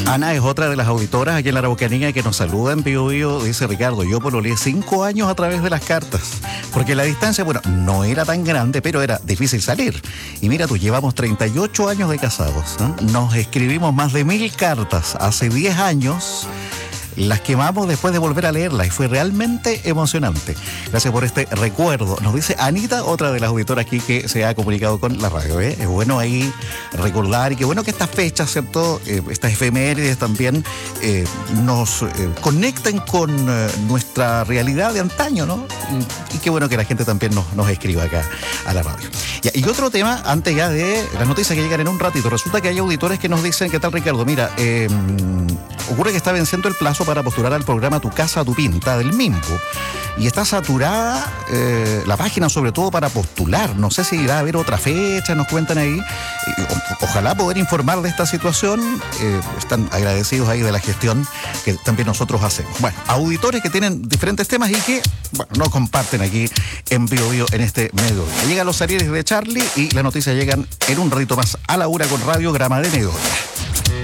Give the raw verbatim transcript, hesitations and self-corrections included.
Ana es otra de las auditoras aquí en la Araucanía que nos saluda en Bio Bio. Dice Ricardo, yo pololeé cinco años a través de las cartas, porque la distancia, bueno, no era tan grande, pero era difícil salir. Y mira tú, llevamos treinta y ocho años de casados, ¿no? Nos escribimos más de mil cartas hace diez años. Las quemamos después de volver a leerlas y fue realmente emocionante. Gracias por este recuerdo. Nos dice Anita, otra de las auditoras aquí que se ha comunicado con la radio, ¿eh? Es bueno ahí recordar y qué bueno que estas fechas, ¿cierto? Eh, estas efemérides también eh, nos eh, conecten con eh, nuestra realidad de antaño, ¿no? Y, y qué bueno que la gente también nos, nos escriba acá a la radio. Ya, y otro tema, antes ya de las noticias que llegan en un ratito, resulta que hay auditores que nos dicen, ¿qué tal, Ricardo? Mira, eh, ocurre que está venciendo el plazo para postular al programa Tu Casa, Tu Pinta del Mimpo y está saturada eh, la página, sobre todo para postular. No sé si irá a haber otra fecha, nos cuentan ahí. O, ojalá poder informar de esta situación. Eh, están agradecidos ahí de la gestión que también nosotros hacemos. Bueno, auditores que tienen diferentes temas y que, bueno, nos comparten aquí en Bio Bio en este mediodía. Llegan los salieres de Charlie y las noticias llegan en un ratito más a la hora con Radio Grama de Mediodía.